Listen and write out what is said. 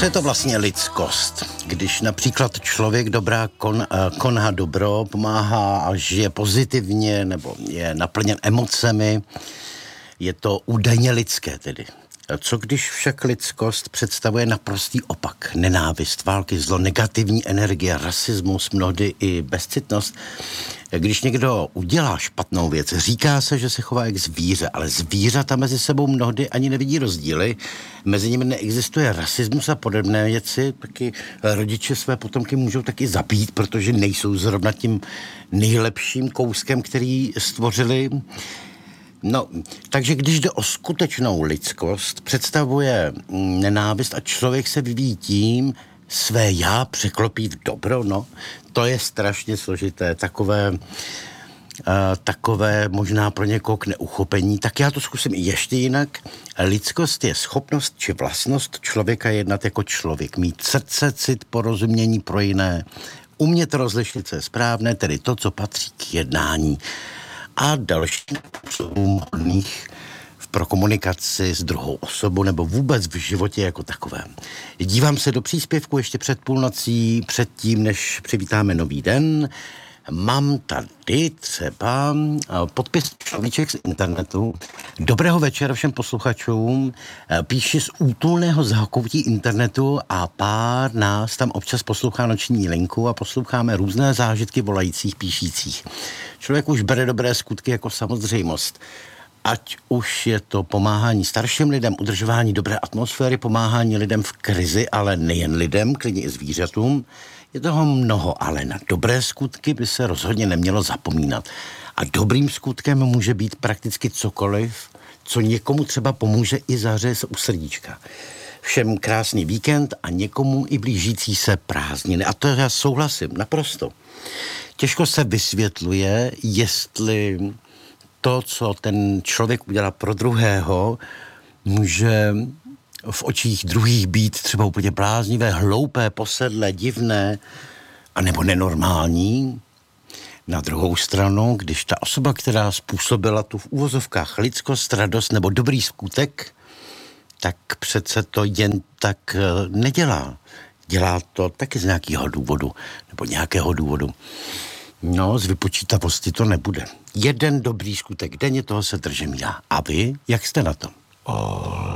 Co je to vlastně lidskost? Když například člověk koná dobro, pomáhá a žije pozitivně nebo je naplněn emocemi, je to údajně lidské tedy. Co když však lidskost představuje naprostý opak? Nenávist, války, zlo, negativní energie, rasismus, mnohdy i bezcitnost. Když někdo udělá špatnou věc, říká se, že se chová jak zvíře, ale zvířata mezi sebou mnohdy ani nevidí rozdíly. Mezi nimi neexistuje rasismus a podobné věci. Taky rodiče své potomky můžou taky zabít, protože nejsou zrovna tím nejlepším kouskem, který stvořili. No, takže když jde o skutečnou lidskost, představuje nenávist a člověk se vyvíjí tím, své já překlopí v dobro, no, to je strašně složité, takové možná pro někoho k neuchopení, tak já to zkusím ještě jinak. Lidskost je schopnost či vlastnost člověka jednat jako člověk, mít srdce, cit, porozumění pro jiné, umět rozlišit, co je správné, tedy to, co patří k jednání a dalším způsobům hodných pro komunikaci s druhou osobou nebo vůbec v životě jako takovém. Dívám se do příspěvku ještě před půlnocí, předtím, než přivítáme nový den. Mám tady třeba podpis človíček z internetu. Dobrého večera všem posluchačům. Píši z útulného zákoutí internetu a pár nás tam občas poslouchá noční linku a posloucháme různé zážitky volajících, píšících. Člověk už bere dobré skutky jako samozřejmost. Ať už je to pomáhání starším lidem, udržování dobré atmosféry, pomáhání lidem v krizi, ale nejen lidem, klidně i zvířatům. Je toho mnoho, ale na dobré skutky by se rozhodně nemělo zapomínat. A dobrým skutkem může být prakticky cokoliv, co někomu třeba pomůže i zařez u srdíčka. Všem krásný víkend a někomu i blížící se prázdniny. A to já souhlasím, naprosto. Těžko se vysvětluje, jestli to, co ten člověk udělá pro druhého, může v očích druhých být třeba úplně bláznivé, hloupé, posedlé, divné, anebo nenormální. Na druhou stranu, když ta osoba, která způsobila tu v úvozovkách lidskost, radost nebo dobrý skutek, tak přece to jen tak nedělá. Dělá to taky z nějakého důvodu, nebo nějakého důvodu. No, z vypočítavosti to nebude. Jeden dobrý skutek denně, toho se držím já. A vy, jak jste na to?